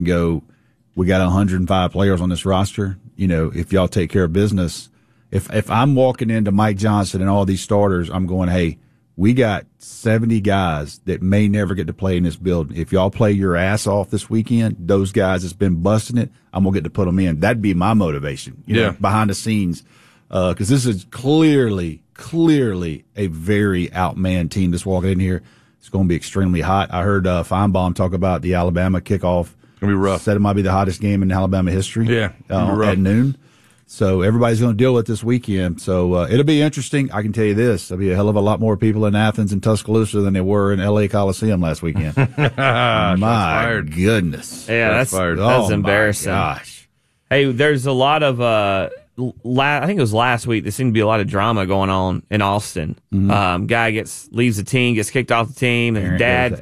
go, we got 105 players on this roster. If y'all take care of business, if I'm walking into Mike Johnson and all these starters, I'm going, hey, we got 70 guys that may never get to play in this building. If y'all play your ass off this weekend, those guys that's been busting it, I'm going to get to put them in. That'd be my motivation, behind the scenes. Because this is clearly a very outmanned team that's walking in here. It's going to be extremely hot. I heard Feinbaum talk about the Alabama kickoff. It's going to be rough. Said it might be the hottest game in Alabama history. Yeah, at noon. So everybody's going to deal with this weekend. So it'll be interesting. I can tell you this. There'll be a hell of a lot more people in Athens and Tuscaloosa than there were in L.A. Coliseum last weekend. My goodness. Yeah, that's embarrassing. Gosh. Hey, there's a lot of I think it was last week, there seemed to be a lot of drama going on in Austin. Mm-hmm. Guy leaves the team, gets kicked off the team, and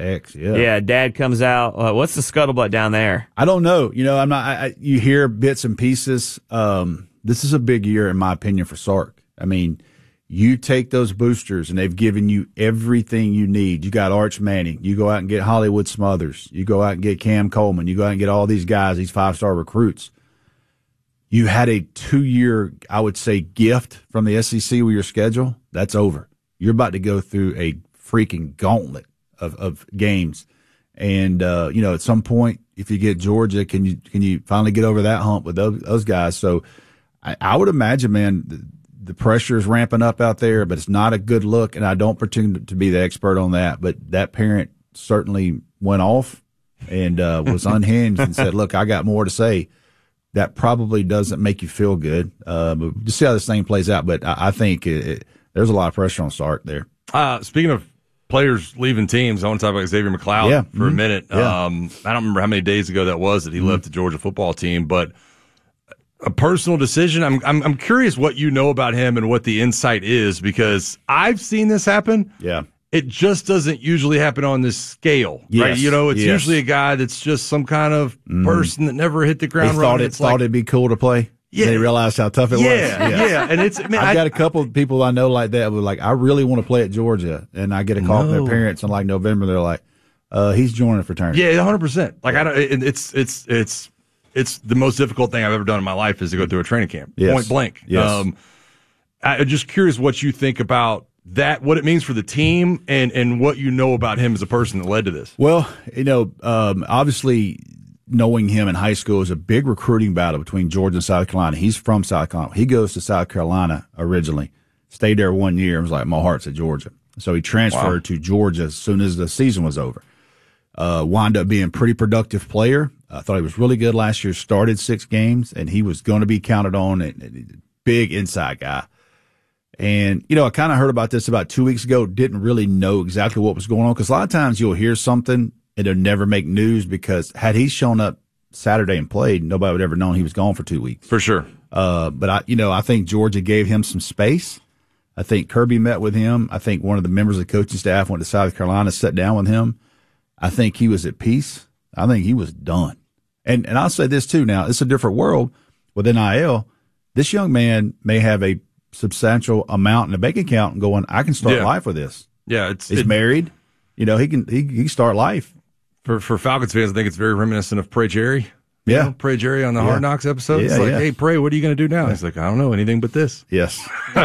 dad comes out. What's the scuttlebutt down there? I don't know. I'm not. You hear bits and pieces. This is a big year, in my opinion, for Sark. I mean, you take those boosters, and they've given you everything you need. You got Arch Manning. You go out and get Hollywood Smothers. You go out and get Cam Coleman. You go out and get all these guys, these 5-star recruits. You had a 2-year, I would say, gift from the SEC with your schedule. That's over. You're about to go through a freaking gauntlet of games. And, at some point, if you get Georgia, can you finally get over that hump with those guys? So I would imagine, man, the pressure is ramping up out there, but it's not a good look. And I don't pretend to be the expert on that, but that parent certainly went off and was unhinged and said, look, I got more to say. That probably doesn't make you feel good. But just see how this thing plays out. But I think there's a lot of pressure on Sark there. Speaking of players leaving teams, I want to talk about Xavier McLeod for a minute. Yeah. I don't remember how many days ago that was that he left the Georgia football team, but a personal decision. I'm curious what you know about him and what the insight is, because I've seen this happen. Yeah. It just doesn't usually happen on this scale, right? It's usually a guy that's just some kind of person that never hit the ground running. Thought it'd be cool to play. Yeah. They realized how tough it was. Yeah. And I've got a couple of people I know like that who are like, I really want to play at Georgia. And I get a call from their parents in like November. They're like, he's joining a fraternity. Yeah, 100%. Like, it's the most difficult thing I've ever done in my life is to go through a training camp. Yes. Point blank. Yes. I'm just curious what you think about that, what it means for the team, and what you know about him as a person that led to this. Well, obviously knowing him in high school is a big recruiting battle between Georgia and South Carolina. He's from South Carolina. He goes to South Carolina originally, stayed there 1 year, and was like, my heart's at Georgia. So he transferred to Georgia as soon as the season was over. Wound up being a pretty productive player. I thought he was really good last year, started 6 games, and he was going to be counted on, big inside guy. And, I kind of heard about this about 2 weeks ago, didn't really know exactly what was going on, because a lot of times you'll hear something and it'll never make news, because had he shown up Saturday and played, nobody would have ever known he was gone for 2 weeks. For sure. But I think Georgia gave him some space. I think Kirby met with him. I think one of the members of the coaching staff went to South Carolina, sat down with him. I think he was at peace. I think he was done. And I'll say this too now, it's a different world with NIL. This young man may have a substantial amount in a bank account and going, I can start life with this. Yeah. He's married. He can start life. For Falcons fans, I think it's very reminiscent of Prey Jerry. Yeah. Prey Jerry on the Hard Knocks episode. It's like, hey, Prey, what are you going to do now? He's like, I don't know, anything but this. Yes.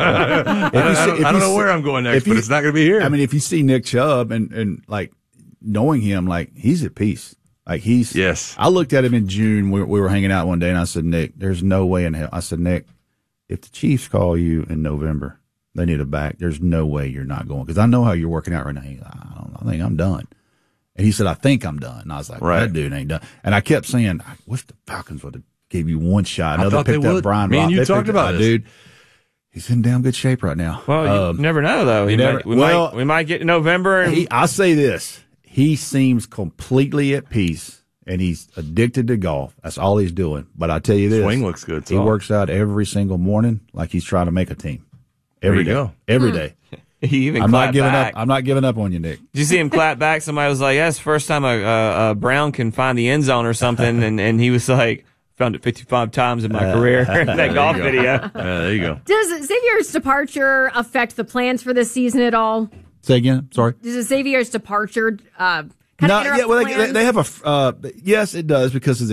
I don't know where I'm going next, but it's not going to be here. I mean, if you see Nick Chubb and like knowing him, like he's at peace. Like yes. I looked at him in June. We were hanging out one day and I said, Nick, there's no way in hell. I said, Nick, if the Chiefs call you in November, they need a back. There's no way you're not going. Cause I know how you're working out right now. I think I'm done. And he said, I think I'm done. And I was like, that dude ain't done. And I kept saying, I wish the Falcons would have gave you one shot. I know they picked up Brian Rock. You talked about this. Dude. He's in damn good shape right now. Well, you never know, though. We might get November. And I'll say this. He seems completely at peace, and he's addicted to golf. That's all he's doing. But I tell you this. Swing looks good. He works out every single morning like he's trying to make a team. Every day. Every day. He even I'm not giving back. up. I'm not giving up on you, Nick. Did you see him clap back? Somebody was like, "That's the first time a Brown can find the end zone or something," and he was like, "Found it 55 times in my career." That golf video. There you go. Does Xavier's departure affect the plans for this season at all? Say again. Sorry. Does Xavier's departure kind No, of interrupt yeah, well, the plans? they have a yes, it does because of